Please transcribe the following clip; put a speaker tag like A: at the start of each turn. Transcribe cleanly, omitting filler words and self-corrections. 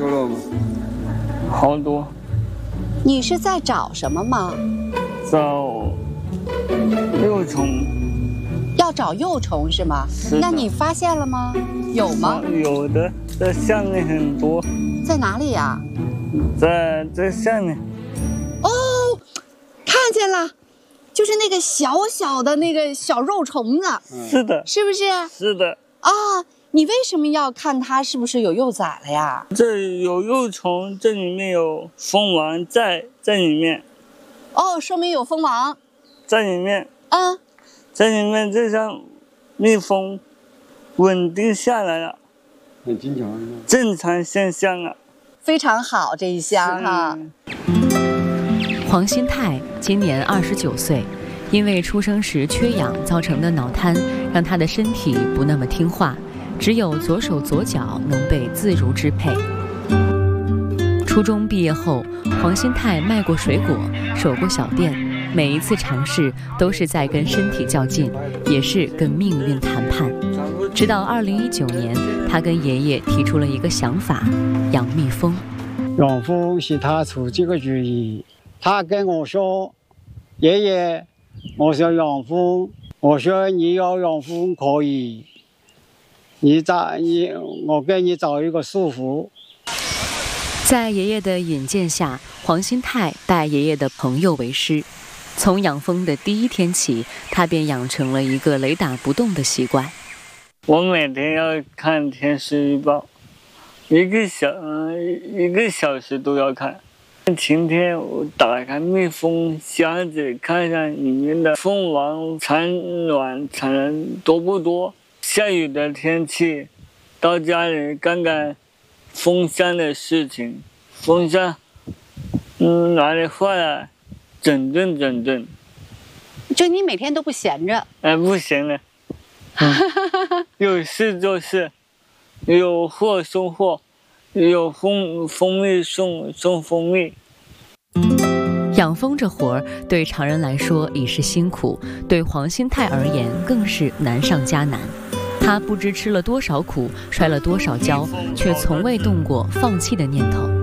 A: 了好多。
B: 你是在找什么吗？
A: 找幼虫。
B: 要找幼虫是吗？那你发现了吗？有吗？
A: 有的，在下面很多。
B: 在哪里呀？
A: 在下面。
B: 哦，看见了，就是那个小小的那个小肉虫子。
A: 是的。
B: 是不是？
A: 是的。
B: 啊，你为什么要看它是不是有幼崽了呀？
A: 这有幼虫，这里面有蜂王在里面。
B: 哦，说明有蜂王
A: 在里面。
B: 在
A: 里面，这像蜜蜂稳定下来了，
C: 很经常，
A: 正常现象啊。
B: 非常好，这一箱哈。
D: 黄新泰今年29岁，因为出生时缺氧造成的脑瘫，让他的身体不那么听话，只有左手左脚能被自如支配。初中毕业后，黄新泰卖过水果，守过小店，每一次尝试都是在跟身体较劲，也是跟命运谈判。直到2019年，他跟爷爷提出了一个想法：养蜜蜂。
C: 养蜂是他出这个主意，他跟我说：“爷爷，我想养蜂。”我说：“你要养蜂可以，我给你找一个束缚。”
D: 在爷爷的引荐下，黄新泰拜爷爷的朋友为师。从养蜂的第一天起，他便养成了一个雷打不动的习惯。
A: 我每天要看天气预报，一个小时都要看。晴天我打开密封箱子，看看里面的蜂王产卵产的多不多。下雨的天气，到家里干干蜂箱的事情。蜂箱哪里坏了，整顿。
B: 就你每天都不闲着？
A: 不行了。有事做事，有货送货，有蜂蜜送蜂蜜。
D: 养蜂这活儿对常人来说已是辛苦，对黄新泰而言更是难上加难。他不知吃了多少苦，摔了多少跤，却从未动过放弃的念头。